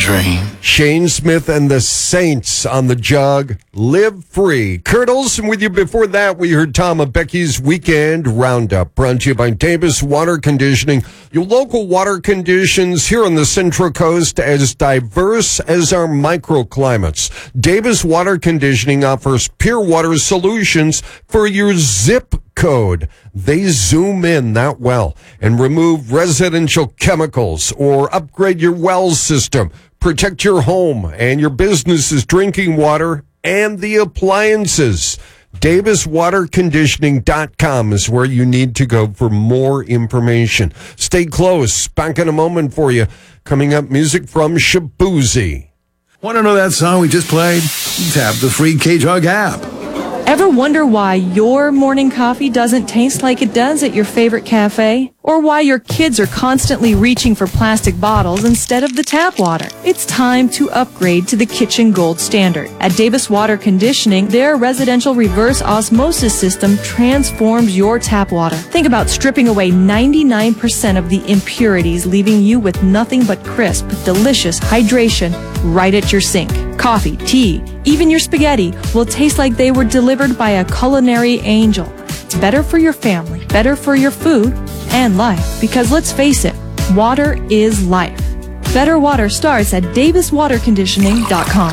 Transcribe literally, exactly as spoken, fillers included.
dream. Shane Smith and the Saints on the jug. Live free. Kurt Olson with you. Before that, we heard Tom of Becky's Weekend Roundup, brought to you by Davis Water Conditioning. Your local water conditions here on the Central Coast, as diverse as our microclimates. Davis Water Conditioning offers pure water solutions for your zip code. They zoom in that well and remove residential chemicals or upgrade your well system. Protect your home and your business's drinking water and the appliances. Davis Water Conditioning dot com is where you need to go for more information. Stay close. Back in a moment for you. Coming up, music from Shaboozey. Want to know that song we just played? Tap the free K-Jug app. Ever wonder why your morning coffee doesn't taste like it does at your favorite cafe? Or why your kids are constantly reaching for plastic bottles instead of the tap water? It's time to upgrade to the kitchen gold standard. At Davis Water Conditioning, their residential reverse osmosis system transforms your tap water. Think about stripping away ninety-nine percent of the impurities, leaving you with nothing but crisp, delicious hydration right at your sink. Coffee, tea, even your spaghetti will taste like they were delivered by a culinary angel. It's better for your family, better for your food, and life. Because let's face it, water is life. Better water starts at Davis Water Conditioning dot com.